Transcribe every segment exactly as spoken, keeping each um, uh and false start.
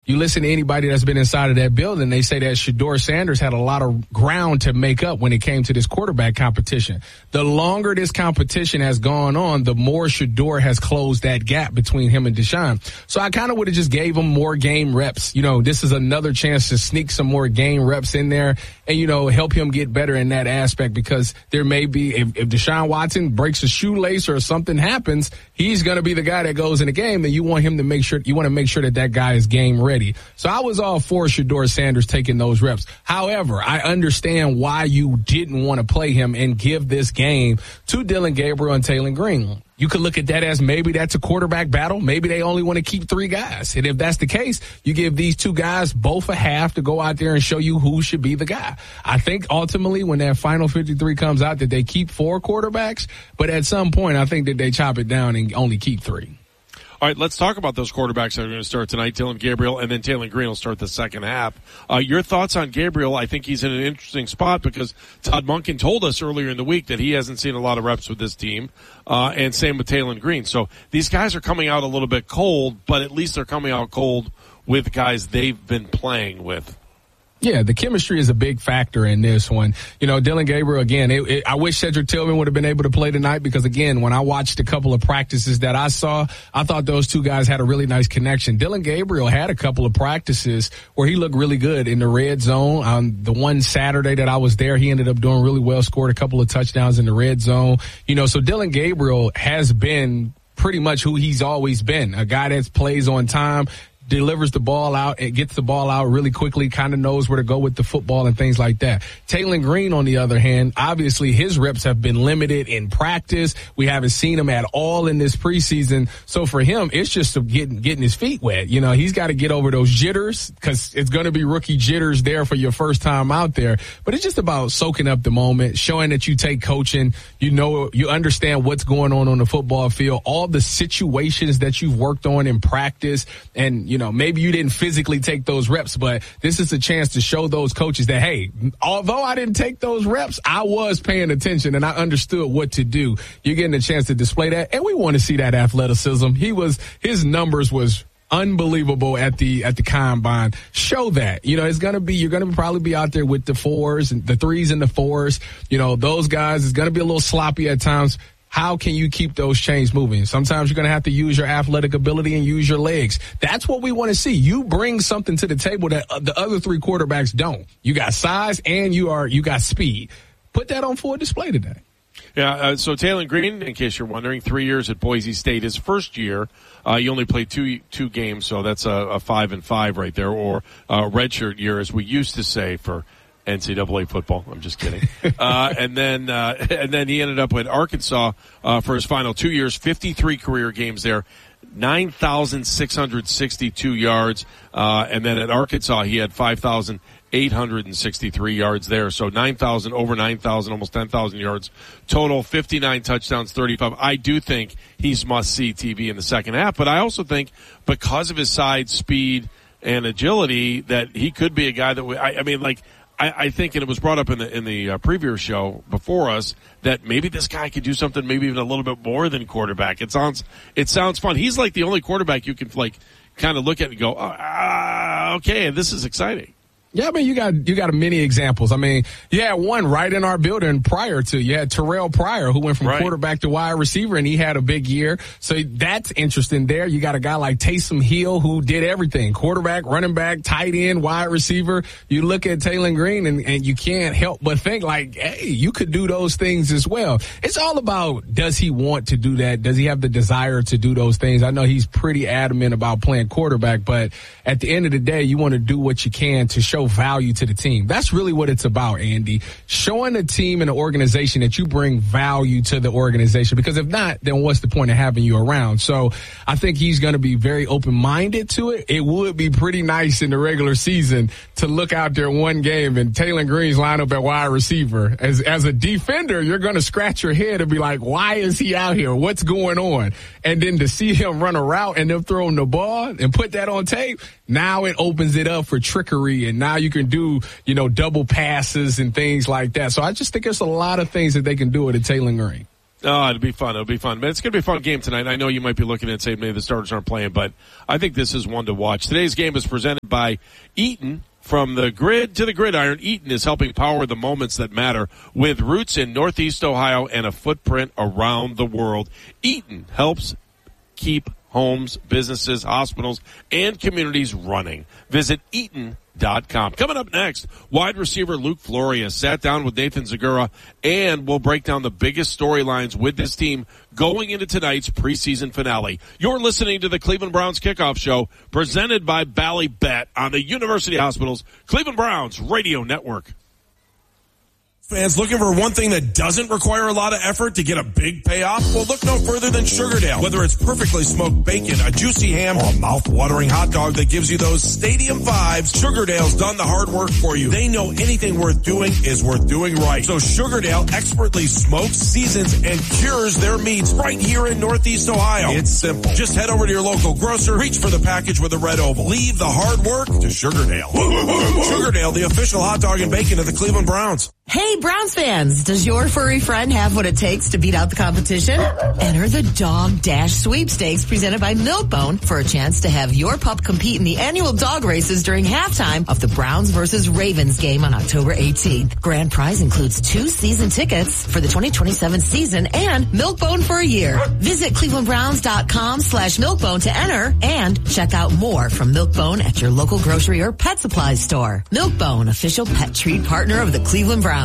You listen to anybody that's been inside of that building, they say that Shedeur Sanders had a lot of ground to make up when it came to this quarterback competition. The longer this competition has gone on, the more Shedeur has closed that gap between him and Deshaun. So I kind of would have just gave him more game reps. You know, this is another chance to sneak some more game reps in there and, you know, help him get better in that aspect, because there may be, if, if Deshaun Watson breaks a shoelace or something happens, he's going to be the guy that goes in the game, and you want him to make sure, you want to make sure that that guy is game ready. So I was all for Shedeur Sanders taking those reps. However, I understand why you didn't want to play him and give this game to Dillon Gabriel and Taylen Green. You could look at that as maybe that's a quarterback battle. Maybe they only want to keep three guys. And if that's the case, you give these two guys both a half to go out there and show you who should be the guy. I think ultimately when that final fifty-three comes out that they keep four quarterbacks, but at some point I think that they chop it down and only keep three. All right, let's talk about those quarterbacks that are going to start tonight. Dillon Gabriel and then Taylen Green will start the second half. Uh, your thoughts on Gabriel? I think he's in an interesting spot because Todd Monken told us earlier in the week that he hasn't seen a lot of reps with this team, uh, and same with Taylen Green. So these guys are coming out a little bit cold, but at least they're coming out cold with guys they've been playing with. Yeah, the chemistry is a big factor in this one. You know, Dillon Gabriel, again, it, it, I wish Cedric Tillman would have been able to play tonight because, again, when I watched a couple of practices that I saw, I thought those two guys had a really nice connection. Dillon Gabriel had a couple of practices where he looked really good in the red zone. Um, the one Saturday that I was there, he ended up doing really well, scored a couple of touchdowns in the red zone. You know, so Dillon Gabriel has been pretty much who he's always been, a guy that plays on time, delivers the ball out and gets the ball out really quickly, kind of knows where to go with the football and things like that. Taylen Green, on the other hand, obviously his reps have been limited in practice. We haven't seen him at all in this preseason. So for him, it's just getting, getting his feet wet. You know, he's got to get over those jitters because it's going to be rookie jitters there for your first time out there. But it's just about soaking up the moment, showing that you take coaching, you know, you understand what's going on on the football field, all the situations that you've worked on in practice, and, you know, know, maybe you didn't physically take those reps, but this is a chance to show those coaches that, hey, although I didn't take those reps, I was paying attention and I understood what to do. You're getting a chance to display that, and we want to see that athleticism. He was, his numbers was unbelievable at the at the combine. Show that. You know, it's gonna be, you're gonna probably be out there with the fours and the threes and the fours. You know, those guys is gonna be a little sloppy at times. How can you keep those chains moving? Sometimes you're going to have to use your athletic ability and use your legs. That's what we want to see. You bring something to the table that the other three quarterbacks don't. You got size and you are you got speed. Put that on full display today. Yeah, uh, so Taylen Green, in case you're wondering, three years at Boise State. His first year, uh, you only played two two games, so that's a, a five and five right there, or a redshirt year, as we used to say for N C double A football. I'm just kidding. uh, and then, uh, and then he ended up with Arkansas, uh, for his final two years, fifty-three career games there, nine thousand six hundred sixty-two yards. Uh, and then at Arkansas, he had five thousand eight hundred sixty-three yards there. So nine thousand, over nine thousand, almost ten thousand yards total, fifty-nine touchdowns, thirty-five. I do think he's must-see T V in the second half, but I also think because of his size, speed, and agility that he could be a guy that we, I, I mean, like, I, I think, and it was brought up in the in the uh, previous show before us, that maybe this guy could do something, maybe even a little bit more than quarterback. It sounds it sounds fun. He's like the only quarterback you can like kind of look at and go, oh, ah, okay, this is exciting. Yeah, I mean, you got you got many examples. I mean, you had one right in our building prior to. You had Terrell Pryor, who went from right. quarterback to wide receiver, and he had a big year. So that's interesting there. You got a guy like Taysom Hill, who did everything. Quarterback, running back, tight end, wide receiver. You look at Taylen Green, and, and you can't help but think, like, hey, you could do those things as well. It's all about, does he want to do that? Does he have the desire to do those things? I know he's pretty adamant about playing quarterback, but at the end of the day, you want to do what you can to show value to the team. That's really what it's about, Andy. Showing the team and the organization that you bring value to the organization, because if not, then what's the point of having you around? So I think he's going to be very open-minded to it. It would be pretty nice in the regular season to look out there in one game and Taylen Green's line up at wide receiver. As as a defender, you're going to scratch your head and be like, why is he out here? What's going on? And then to see him run a route and them throw him the ball and put that on tape, now it opens it up for trickery, and now you can do, you know, double passes and things like that. So I just think there's a lot of things that they can do with a Taylen Green. Oh, it'll be fun. It'll be fun. But it's going to be a fun game tonight. I know you might be looking at saying maybe the starters aren't playing, but I think this is one to watch. Today's game is presented by Eaton. From the grid to the gridiron, Eaton is helping power the moments that matter with roots in Northeast Ohio and a footprint around the world. Eaton helps keep homes, businesses, hospitals, and communities running. Visit Eaton dot com. Coming up next, wide receiver Luke Floria sat down with Nathan Zagura, and we'll break down the biggest storylines with this team going into tonight's preseason finale. You're listening to the Cleveland Browns Kickoff Show, presented by Bally Bet on the University Hospitals Cleveland Browns Radio Network. Fans looking for one thing that doesn't require a lot of effort to get a big payoff? Well, look no further than Sugardale. Whether it's perfectly smoked bacon, a juicy ham, or a mouth-watering hot dog that gives you those stadium vibes, Sugardale's done the hard work for you. They know anything worth doing is worth doing right. So Sugardale expertly smokes, seasons, and cures their meats right here in Northeast Ohio. It's simple. Just head over to your local grocer, reach for the package with a red oval. Leave the hard work to Sugardale. Sugardale, the official hot dog and bacon of the Cleveland Browns. Hey, Browns fans, does your furry friend have what it takes to beat out the competition? Enter the Dog Dash Sweepstakes presented by Milk-Bone for a chance to have your pup compete in the annual dog races during halftime of the Browns versus Ravens game on October eighteenth. Grand prize includes two season tickets for the twenty twenty-seven season and Milk-Bone for a year. Visit clevelandbrowns.com slash Milk-Bone to enter and check out more from Milk-Bone at your local grocery or pet supply store. Milk-Bone, official pet treat partner of the Cleveland Browns.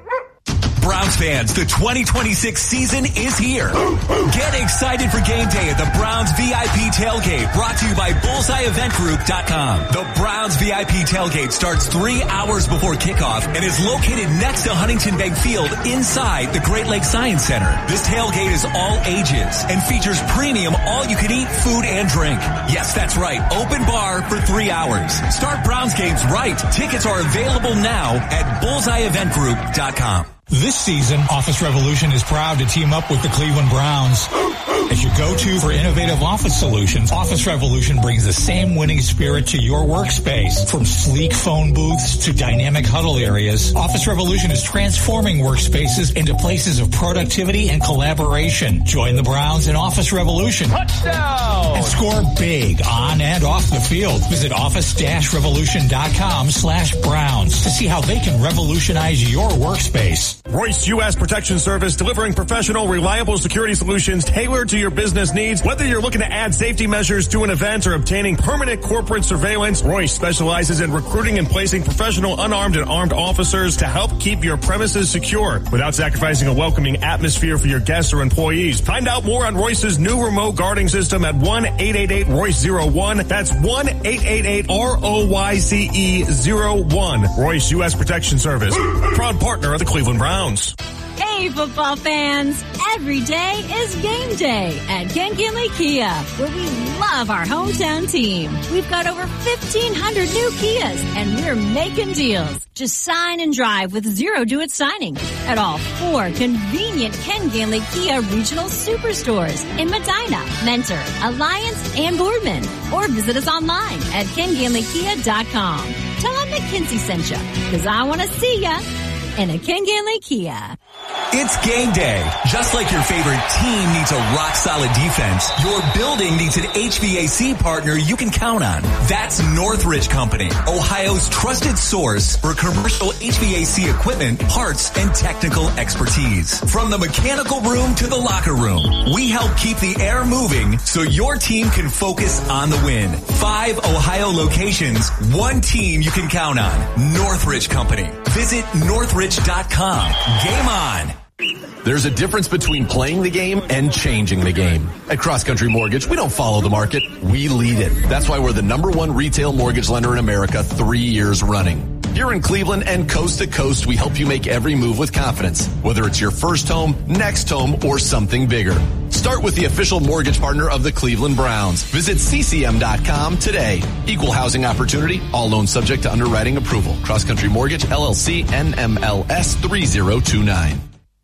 Browns fans, the twenty twenty-six season is here. Get excited for game day at the Browns V I P Tailgate, brought to you by bullseye event group dot com. The Browns V I P Tailgate starts three hours before kickoff and is located next to Huntington Bank Field inside the Great Lakes Science Center. This tailgate is all ages and features premium all-you-can-eat food and drink. Yes, that's right, open bar for three hours. Start Browns games right. Tickets are available now at bullseye event group dot com. This season, Office Revolution is proud to team up with the Cleveland Browns. As your go-to for innovative office solutions, Office Revolution brings the same winning spirit to your workspace. From sleek phone booths to dynamic huddle areas, Office Revolution is transforming workspaces into places of productivity and collaboration. Join the Browns in Office Revolution. Touchdown! And score big on and off the field. Visit office revolution dot com slash Browns to see how they can revolutionize your workspace. Royce U S Protection Service, delivering professional, reliable security solutions tailored to your business needs. Whether you're looking to add safety measures to an event or obtaining permanent corporate surveillance, Royce specializes in recruiting and placing professional unarmed and armed officers to help keep your premises secure without sacrificing a welcoming atmosphere for your guests or employees. Find out more on Royce's new remote guarding system at one eight eight eight Royce zero one. That's one eight eight eight R O Y C E zero one. Royce U S Protection Service, proud partner of the Cleveland Browns. Hey, football fans! Every day is game day at Ken Kinley Kia, where we love our hometown team. We've got over fifteen hundred new Kias, and we're making deals. Just sign and drive with zero due at signing at all four convenient Ken Kinley Kia regional superstores in Medina, Mentor, Alliance, and Boardman. Or visit us online at ken ganley kia dot com. Tell them that Kinsey sent you, because I want to see ya in a Ken Ganley Kia. It's game day. Just like your favorite team needs a rock-solid defense, your building needs an H V A C partner you can count on. That's Northridge Company, Ohio's trusted source for commercial H V A C equipment, parts, and technical expertise. From the mechanical room to the locker room, we help keep the air moving so your team can focus on the win. Five Ohio locations, one team you can count on. Northridge Company. Visit northridge dot com. Game on. There's a difference between playing the game and changing the game. At Cross Country Mortgage, we don't follow the market, we lead it. That's why we're the number one retail mortgage lender in America three years running. Here in Cleveland and coast to coast, we help you make every move with confidence, whether it's your first home, next home, or something bigger. Start with the official mortgage partner of the Cleveland Browns. Visit C C M dot com today. Equal housing opportunity, all loans subject to underwriting approval. Cross Country Mortgage, L L C, N M L S three zero two nine.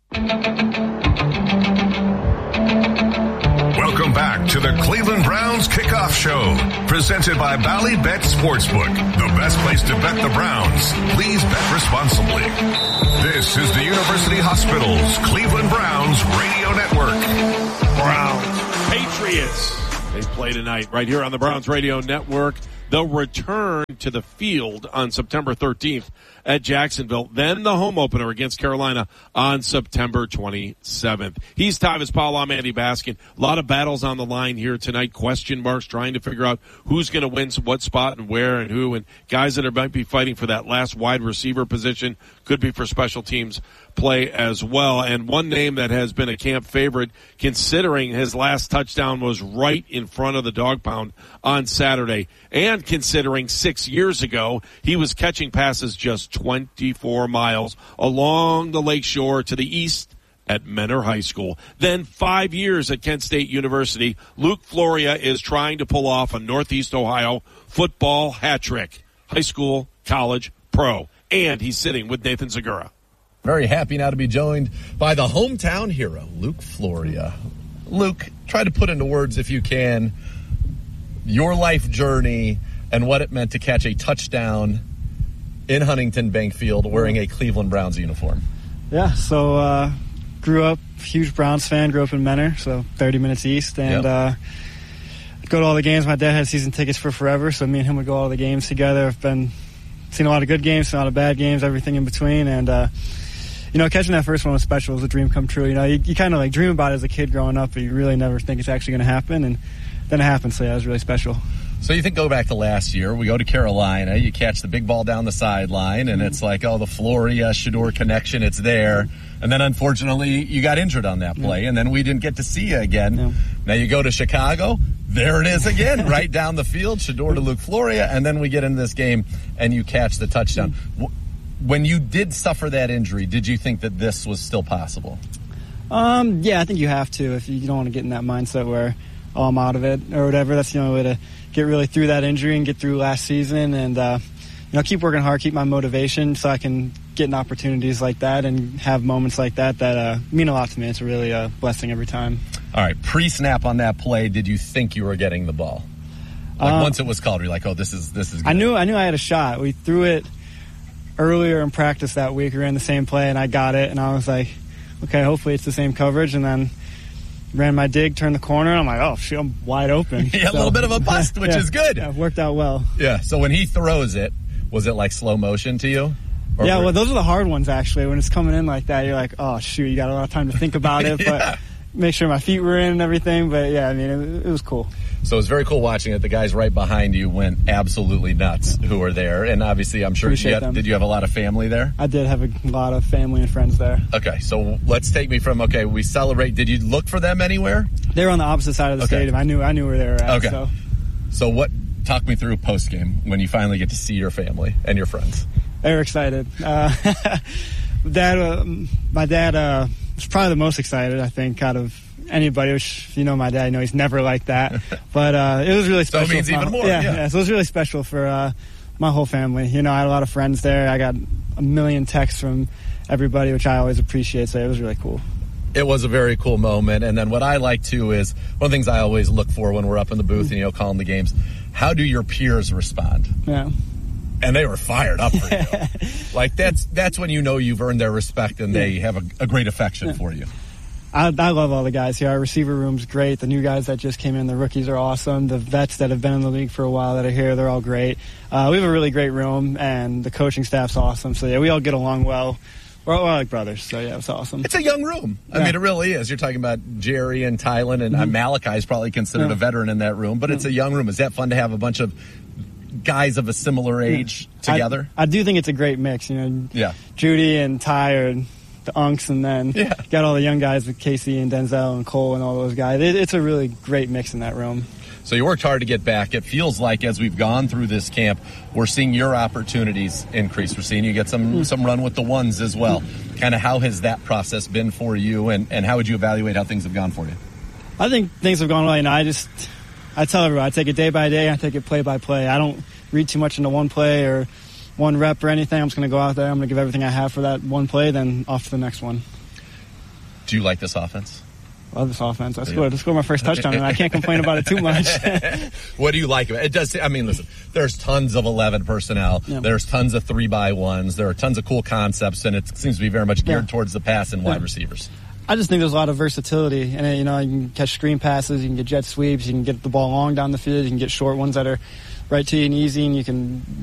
Welcome back to the Cleveland Browns Kickoff Show, presented by Bally Bet Sportsbook, the best place to bet the Browns. Please bet responsibly. This is the University Hospitals Cleveland Browns Radio Network. Browns, Patriots. They play tonight right here on the Browns Radio Network. They'll return to the field on September thirteenth at Jacksonville. Then the home opener against Carolina on September twenty-seventh. He's Tyvis Powell. I'm Andy Baskin. A lot of battles on the line here tonight. Question marks, trying to figure out who's going to win what spot and where and who. And guys that are might be fighting for that last wide receiver position. Could be for special teams play as well. And one name that has been a camp favorite, considering his last touchdown was right in front of the dog pound on Saturday, and considering six years ago he was catching passes just twenty-four miles along the lakeshore to the east at Menor High School. Then five years at Kent State University, Luke Floria is trying to pull off a Northeast Ohio football hat trick. High school, college, pro. And he's sitting with Nathan Zegura. Very happy now to be joined by the hometown hero, Luke Floria. Luke, try to put into words, if you can, your life journey and what it meant to catch a touchdown in Huntington Bank Field wearing a Cleveland Browns uniform. Yeah, so uh, grew up, huge Browns fan, grew up in Menor, so thirty minutes east, and yep. uh, go to all the games. My dad had season tickets for forever, so me and him would go to all the games together. I've been seen a lot of good games, seen a lot of bad games, everything in between, and uh, you know, catching that first one was special. It was a dream come true. You know, you, you kind of like dream about it as a kid growing up, but you really never think it's actually going to happen, and then it happened. So yeah, it was really special. So you think, go back to last year, we go to Carolina, you catch the big ball down the sideline, and it's like, oh, the Floria Shedeur connection, it's there. And then unfortunately, you got injured on that play, yeah. and then we didn't get to see you again. Yeah. Now you go to Chicago, there it is again, right down the field, Shedeur to Luke Floria, and then we get into this game, and you catch the touchdown. When you did suffer that injury, did you think that this was still possible? Um, yeah, I think you have to if you don't want to get in that mindset where, oh, I'm out of it or whatever. That's the only way to get really through that injury and get through last season, and uh, you know, keep working hard, keep my motivation so I can get in opportunities like that and have moments like that that uh, mean a lot to me. It's really a blessing every time. All right, pre-snap on that play, did you think you were getting the ball? Like uh, once it was called, you're like, oh, this is this is good. I knew I knew I had a shot. We threw it earlier in practice that week. We ran the same play, and I got it, and I was like, okay, hopefully it's the same coverage, and then ran my dig, turned the corner, and I'm like, oh, shoot, I'm wide open. yeah, so, a little bit of a bust, which yeah, is good. Yeah, it worked out well. Yeah, so when he throws it, was it like slow motion to you? Or yeah, well, those are the hard ones, actually. When it's coming in like that, you're like, oh, shoot, you got a lot of time to think about it, yeah. but make sure my feet were in and everything. But, yeah, I mean, it, it was cool. So it was very cool watching it. The guys right behind you went absolutely nuts who were there. And obviously, I'm sure, you had, did you have a lot of family there? I did have a lot of family and friends there. Okay, so let's take me from, okay, we celebrate. Did you look for them anywhere? They were on the opposite side of the okay. stadium. I knew I knew where they were at. Okay. So, so what, talk me through post-game when you finally get to see your family and your friends. They were excited. Uh, dad, uh, my dad uh, was probably the most excited, I think, out of anybody. Which, you know, my dad, you know, he's never like that. But uh, it was really special. So it means even more. Yeah, yeah. yeah. So it was really special for uh, my whole family. You know, I had a lot of friends there. I got a million texts from everybody, which I always appreciate. So it was really cool. It was a very cool moment. And then what I like, too, is one of the things I always look for when we're up in the booth and, you know, calling the games, how do your peers respond? Yeah. And they were fired up for you. Like, that's that's when you know you've earned their respect and they have a, a great affection yeah. for you. I, I love all the guys here. Our receiver room's great. The new guys that just came in, the rookies are awesome. The vets that have been in the league for a while that are here, they're all great. Uh, we have a really great room, and the coaching staff's awesome. So, yeah, we all get along well. We're all, we're all like brothers, so, yeah, it's awesome. It's a young room. I yeah. mean, it really is. You're talking about Jerry and Tylen, and mm-hmm. uh, Malachi's probably considered yeah. a veteran in that room, but mm-hmm. it's a young room. Is that fun to have a bunch of guys of a similar age yeah. together? I, I do think it's a great mix. You know, yeah. Judy and Ty are the unks, and then yeah. got all the young guys with Casey and Denzel and Cole and all those guys. It, it's a really great mix in that room. So you worked hard to get back. It feels like as we've gone through this camp, we're seeing your opportunities increase. We're seeing you get some, mm. some run with the ones as well. Mm. Kind of how has that process been for you, and, and how would you evaluate how things have gone for you? I think things have gone well. You know, I just, I tell everyone, I take it day by day. I take it play by play. I don't read too much into one play or one rep or anything. I'm just going to go out there. I'm going to give everything I have for that one play, then off to the next one. Do you like this offense? Love this offense. I scored. I scored my first touchdown, and I can't complain about it too much. What do you like about it? It does. I mean, listen. There's tons of eleven personnel. Yeah. There's tons of three by ones. There are tons of cool concepts, and it seems to be very much geared yeah. towards the pass and wide yeah. receivers. I just think there's a lot of versatility, and you know, you can catch screen passes, you can get jet sweeps, you can get the ball long down the field, you can get short ones that are right to you and easy, and you can